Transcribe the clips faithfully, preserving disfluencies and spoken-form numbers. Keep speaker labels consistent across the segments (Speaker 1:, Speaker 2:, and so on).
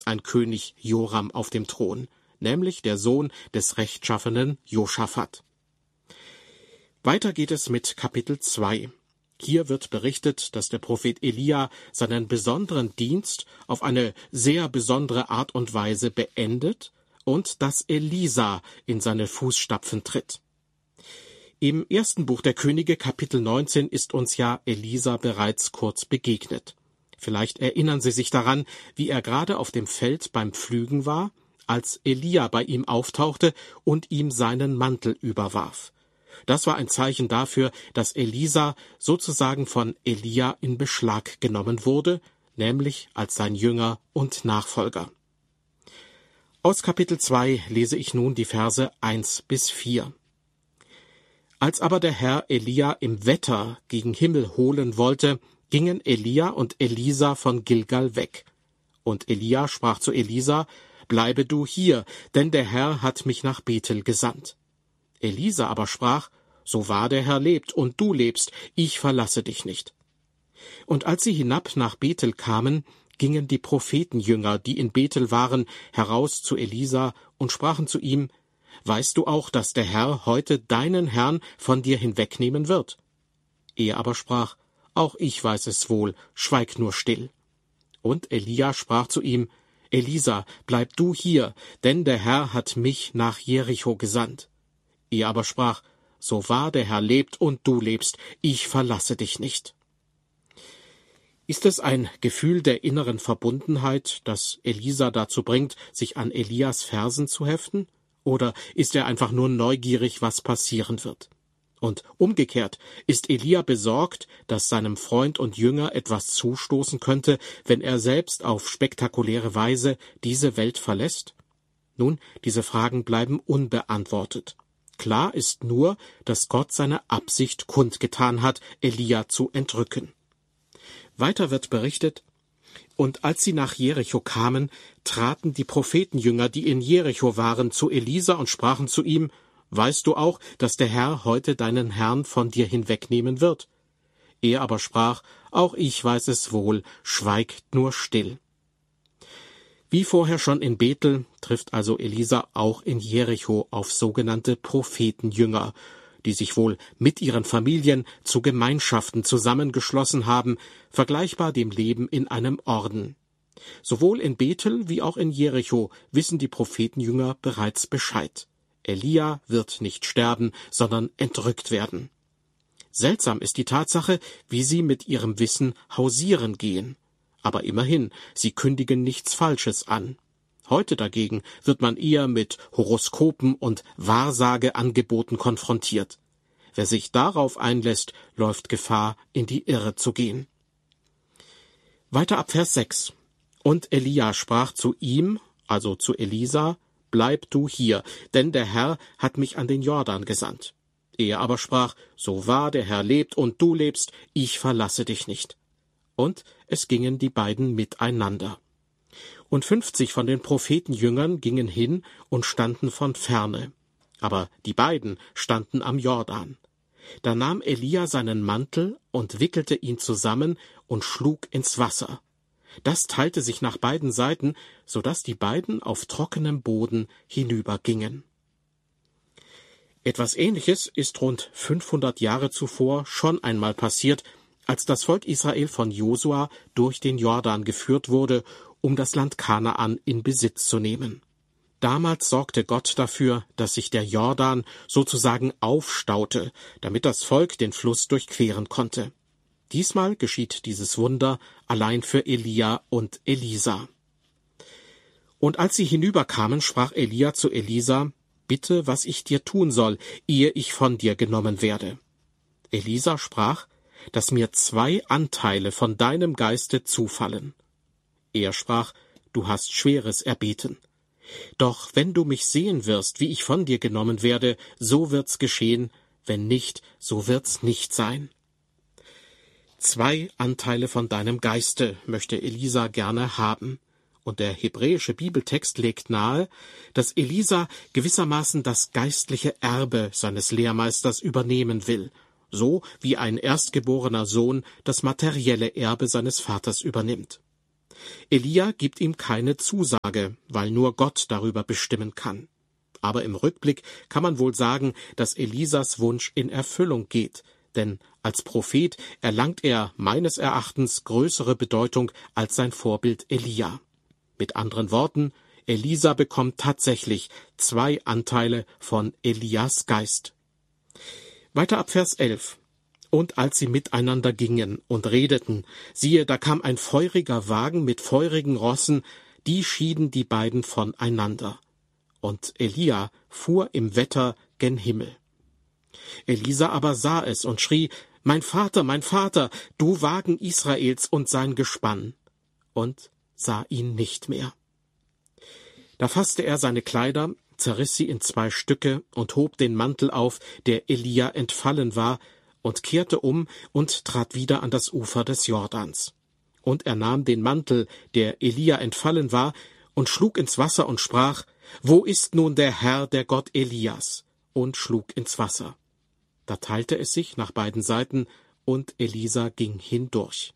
Speaker 1: ein König Joram auf dem Thron, nämlich der Sohn des rechtschaffenen Josaphat. Weiter geht es mit Kapitel zwei. Hier wird berichtet, dass der Prophet Elia seinen besonderen Dienst auf eine sehr besondere Art und Weise beendet und dass Elisa in seine Fußstapfen tritt. Im ersten Buch der Könige, Kapitel neunzehn, ist uns ja Elisa bereits kurz begegnet. Vielleicht erinnern Sie sich daran, wie er gerade auf dem Feld beim Pflügen war, als Elia bei ihm auftauchte und ihm seinen Mantel überwarf. Das war ein Zeichen dafür, dass Elisa sozusagen von Elia in Beschlag genommen wurde, nämlich als sein Jünger und Nachfolger. Aus Kapitel zwei lese ich nun die Verse eins bis vier. Als aber der Herr Elia im Wetter gegen Himmel holen wollte, gingen Elia und Elisa von Gilgal weg. Und Elia sprach zu Elisa, »Bleibe du hier, denn der Herr hat mich nach Bethel gesandt.« Elisa aber sprach, »So wahr der Herr lebt und du lebst, ich verlasse dich nicht.« Und als sie hinab nach Bethel kamen, gingen die Prophetenjünger, die in Bethel waren, heraus zu Elisa und sprachen zu ihm, »Weißt du auch, dass der Herr heute deinen Herrn von dir hinwegnehmen wird?« Er aber sprach, »Auch ich weiß es wohl, schweig nur still.« Und Elia sprach zu ihm, »Elisa, bleib du hier, denn der Herr hat mich nach Jericho gesandt.« Er aber sprach, »So wahr der Herr lebt und du lebst, ich verlasse dich nicht.« Ist es ein Gefühl der inneren Verbundenheit, das Elisa dazu bringt, sich an Elias Versen zu heften? Oder ist er einfach nur neugierig, was passieren wird? Und umgekehrt, ist Elia besorgt, dass seinem Freund und Jünger etwas zustoßen könnte, wenn er selbst auf spektakuläre Weise diese Welt verlässt? Nun, diese Fragen bleiben unbeantwortet. Klar ist nur, dass Gott seine Absicht kundgetan hat, Elia zu entrücken. Weiter wird berichtet, und als sie nach Jericho kamen, traten die Prophetenjünger, die in Jericho waren, zu Elisa und sprachen zu ihm, »Weißt du auch, dass der Herr heute deinen Herrn von dir hinwegnehmen wird?« Er aber sprach, »Auch ich weiß es wohl, schweig nur still.« Wie vorher schon in Bethel trifft also Elisa auch in Jericho auf sogenannte Prophetenjünger, die sich wohl mit ihren Familien zu Gemeinschaften zusammengeschlossen haben, vergleichbar dem Leben in einem Orden. Sowohl in Bethel wie auch in Jericho wissen die Prophetenjünger bereits Bescheid. Elia wird nicht sterben, sondern entrückt werden. Seltsam ist die Tatsache, wie sie mit ihrem Wissen hausieren gehen. Aber immerhin, sie kündigen nichts Falsches an. Heute dagegen wird man eher mit Horoskopen und Wahrsageangeboten konfrontiert. Wer sich darauf einlässt, läuft Gefahr, in die Irre zu gehen. Weiter ab Vers sechs. Und Elia sprach zu ihm, also zu Elisa, »Bleib du hier, denn der Herr hat mich an den Jordan gesandt.« Er aber sprach, »So wahr der Herr lebt und du lebst, ich verlasse dich nicht.« Und es gingen die beiden miteinander. Und fünfzig von den Prophetenjüngern gingen hin und standen von ferne. Aber die beiden standen am Jordan. Da nahm Elia seinen Mantel und wickelte ihn zusammen und schlug ins Wasser. Das teilte sich nach beiden Seiten, so dass die beiden auf trockenem Boden hinübergingen. Etwas Ähnliches ist rund fünfhundert Jahre zuvor schon einmal passiert, als das Volk Israel von Josua durch den Jordan geführt wurde, um das Land Kanaan in Besitz zu nehmen. Damals sorgte Gott dafür, dass sich der Jordan sozusagen aufstaute, damit das Volk den Fluss durchqueren konnte. Diesmal geschieht dieses Wunder allein für Elia und Elisa. Und als sie hinüberkamen, sprach Elia zu Elisa, »Bitte, was ich dir tun soll, ehe ich von dir genommen werde.« Elisa sprach, »Dass mir zwei Anteile von deinem Geiste zufallen.« Er sprach, »Du hast Schweres erbeten. Doch wenn du mich sehen wirst, wie ich von dir genommen werde, so wird's geschehen, wenn nicht, so wird's nicht sein.« Zwei Anteile von deinem Geiste möchte Elisa gerne haben. Und der hebräische Bibeltext legt nahe, dass Elisa gewissermaßen das geistliche Erbe seines Lehrmeisters übernehmen will, so wie ein erstgeborener Sohn das materielle Erbe seines Vaters übernimmt. Elia gibt ihm keine Zusage, weil nur Gott darüber bestimmen kann. Aber im Rückblick kann man wohl sagen, dass Elisas Wunsch in Erfüllung geht, denn als Prophet erlangt er meines Erachtens größere Bedeutung als sein Vorbild Elia. Mit anderen Worten, Elisa bekommt tatsächlich zwei Anteile von Elias Geist. Weiter ab Vers elf. Und als sie miteinander gingen und redeten, siehe, da kam ein feuriger Wagen mit feurigen Rossen, die schieden die beiden voneinander. Und Elia fuhr im Wetter gen Himmel. Elisa aber sah es und schrie, »Mein Vater, mein Vater, du Wagen Israels und sein Gespann!« und sah ihn nicht mehr. Da fasste er seine Kleider, zerriss sie in zwei Stücke und hob den Mantel auf, der Elia entfallen war, und kehrte um und trat wieder an das Ufer des Jordans. Und er nahm den Mantel, der Elia entfallen war, und schlug ins Wasser und sprach, »Wo ist nun der Herr, der Gott Elias?« und schlug ins Wasser. Da teilte es sich nach beiden Seiten, und Elisa ging hindurch.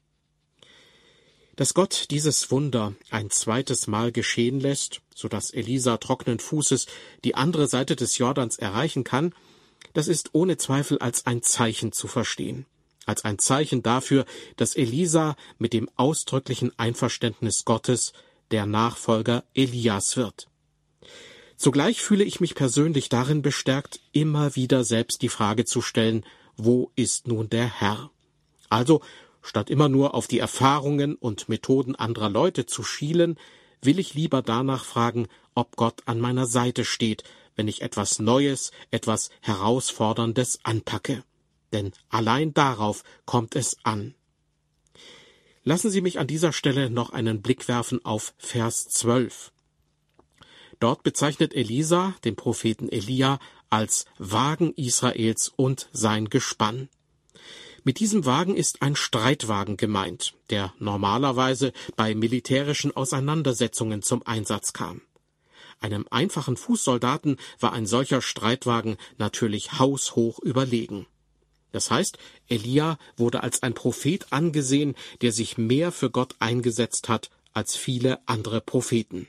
Speaker 1: Dass Gott dieses Wunder ein zweites Mal geschehen lässt, so dass Elisa trockenen Fußes die andere Seite des Jordans erreichen kann, das ist ohne Zweifel als ein Zeichen zu verstehen. Als ein Zeichen dafür, dass Elisa mit dem ausdrücklichen Einverständnis Gottes der Nachfolger Elias wird. Zugleich fühle ich mich persönlich darin bestärkt, immer wieder selbst die Frage zu stellen, wo ist nun der Herr? Also, statt immer nur auf die Erfahrungen und Methoden anderer Leute zu schielen, will ich lieber danach fragen, ob Gott an meiner Seite steht, wenn ich etwas Neues, etwas Herausforderndes anpacke. Denn allein darauf kommt es an. Lassen Sie mich an dieser Stelle noch einen Blick werfen auf Vers zwölf. Dort bezeichnet Elisa den Propheten Elia als Wagen Israels und sein Gespann. Mit diesem Wagen ist ein Streitwagen gemeint, der normalerweise bei militärischen Auseinandersetzungen zum Einsatz kam. Einem einfachen Fußsoldaten war ein solcher Streitwagen natürlich haushoch überlegen. Das heißt, Elia wurde als ein Prophet angesehen, der sich mehr für Gott eingesetzt hat als viele andere Propheten.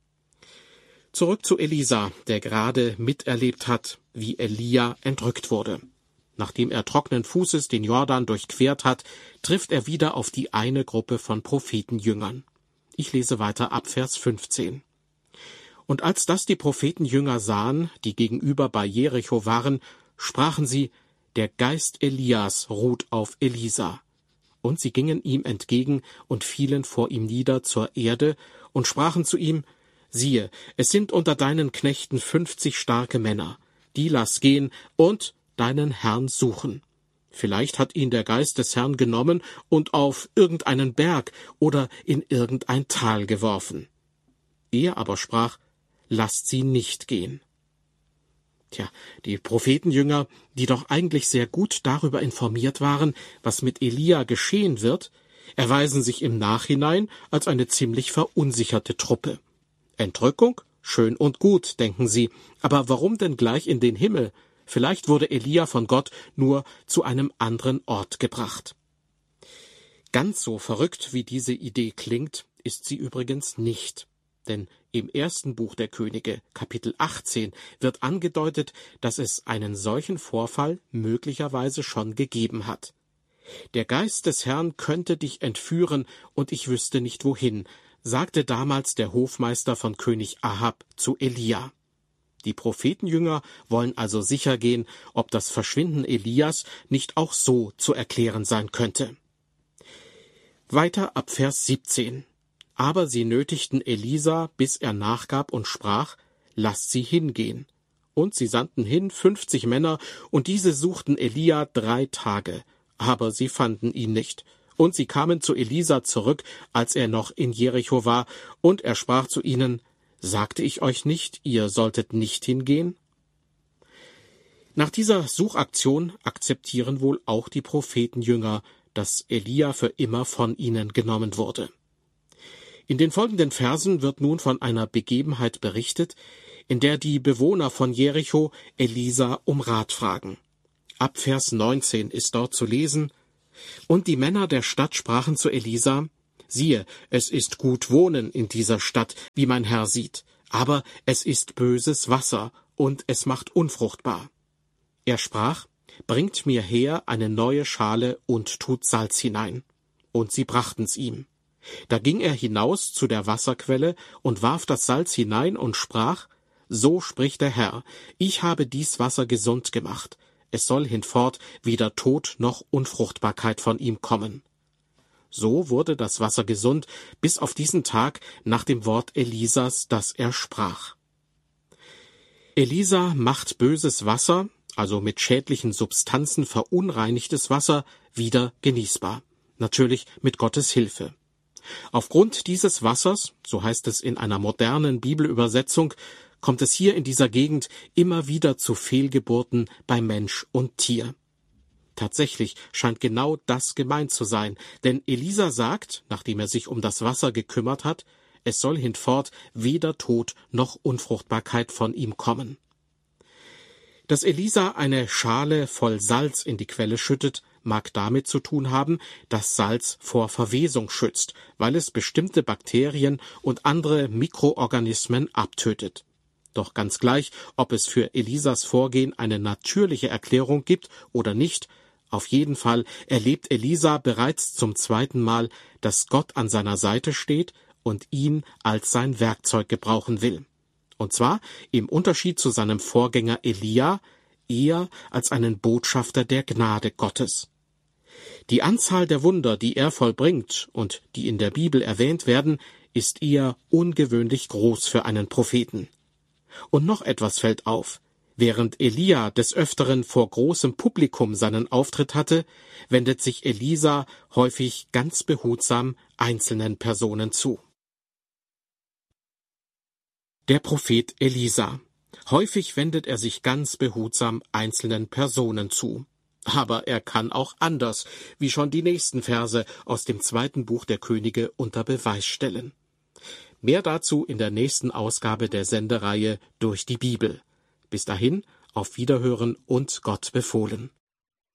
Speaker 1: Zurück zu Elisa, der gerade miterlebt hat, wie Elia entrückt wurde. Nachdem er trockenen Fußes den Jordan durchquert hat, trifft er wieder auf die eine Gruppe von Prophetenjüngern. Ich lese weiter ab Vers fünfzehn. Und als das die Prophetenjünger sahen, die gegenüber bei Jericho waren, sprachen sie, der Geist Elias ruht auf Elisa. Und sie gingen ihm entgegen und fielen vor ihm nieder zur Erde und sprachen zu ihm, siehe, es sind unter deinen Knechten fünfzig starke Männer, die lass gehen und deinen Herrn suchen. Vielleicht hat ihn der Geist des Herrn genommen und auf irgendeinen Berg oder in irgendein Tal geworfen. Er aber sprach, lasst sie nicht gehen. Tja, die Prophetenjünger, die doch eigentlich sehr gut darüber informiert waren, was mit Elia geschehen wird, erweisen sich im Nachhinein als eine ziemlich verunsicherte Truppe. Entrückung? Schön und gut, denken sie, aber warum denn gleich in den Himmel? Vielleicht wurde Elia von Gott nur zu einem anderen Ort gebracht. Ganz so verrückt, wie diese Idee klingt, ist sie übrigens nicht. Denn im ersten Buch der Könige, Kapitel achtzehn, wird angedeutet, dass es einen solchen Vorfall möglicherweise schon gegeben hat. Der Geist des Herrn könnte dich entführen, und ich wüsste nicht wohin, sagte damals der Hofmeister von König Ahab zu Elia. Die Prophetenjünger wollen also sicher gehen, ob das Verschwinden Elias nicht auch so zu erklären sein könnte. Weiter ab Vers siebzehn. Aber sie nötigten Elisa, bis er nachgab und sprach, lasst sie hingehen. Und sie sandten hin fünfzig Männer, und diese suchten Elia drei Tage, aber sie fanden ihn nicht. Und sie kamen zu Elisa zurück, als er noch in Jericho war, und er sprach zu ihnen, sagte ich euch nicht, ihr solltet nicht hingehen? Nach dieser Suchaktion akzeptieren wohl auch die Prophetenjünger, dass Elia für immer von ihnen genommen wurde. In den folgenden Versen wird nun von einer Begebenheit berichtet, in der die Bewohner von Jericho Elisa um Rat fragen. Ab Vers neunzehn ist dort zu lesen, und die Männer der Stadt sprachen zu Elisa, Siehe, es ist gut Wohnen in dieser Stadt, wie mein Herr sieht, aber es ist böses Wasser, und es macht unfruchtbar. Er sprach, bringt mir her eine neue Schale und tut Salz hinein. Und sie brachten's ihm. Da ging er hinaus zu der Wasserquelle und warf das Salz hinein und sprach, so spricht der Herr, ich habe dies Wasser gesund gemacht, es soll hinfort weder Tod noch Unfruchtbarkeit von ihm kommen. So wurde das Wasser gesund bis auf diesen Tag nach dem Wort Elisas, das er sprach. Elisa macht böses Wasser, also mit schädlichen Substanzen verunreinigtes Wasser, wieder genießbar. Natürlich mit Gottes Hilfe. Aufgrund dieses Wassers, so heißt es in einer modernen Bibelübersetzung, kommt es hier in dieser Gegend immer wieder zu Fehlgeburten bei Mensch und Tier. Tatsächlich scheint genau das gemeint zu sein, denn Elisa sagt, nachdem er sich um das Wasser gekümmert hat, es soll hinfort weder Tod noch Unfruchtbarkeit von ihm kommen. Dass Elisa eine Schale voll Salz in die Quelle schüttet, mag damit zu tun haben, dass Salz vor Verwesung schützt, weil es bestimmte Bakterien und andere Mikroorganismen abtötet. Doch ganz gleich, ob es für Elisas Vorgehen eine natürliche Erklärung gibt oder nicht, auf jeden Fall erlebt Elisa bereits zum zweiten Mal, dass Gott an seiner Seite steht und ihn als sein Werkzeug gebrauchen will. Und zwar im Unterschied zu seinem Vorgänger Elia eher als einen Botschafter der Gnade Gottes. Die Anzahl der Wunder, die er vollbringt und die in der Bibel erwähnt werden, ist eher ungewöhnlich groß für einen Propheten. Und noch etwas fällt auf. Während Elia des Öfteren vor großem Publikum seinen Auftritt hatte, wendet sich Elisa häufig ganz behutsam einzelnen Personen zu. Der Prophet Elisa. Häufig wendet er sich ganz behutsam einzelnen Personen zu. Aber er kann auch anders, wie schon die nächsten Verse aus dem zweiten Buch der Könige unter Beweis stellen. Mehr dazu in der nächsten Ausgabe der Sendereihe Durch die Bibel. Bis dahin, auf Wiederhören und Gott befohlen.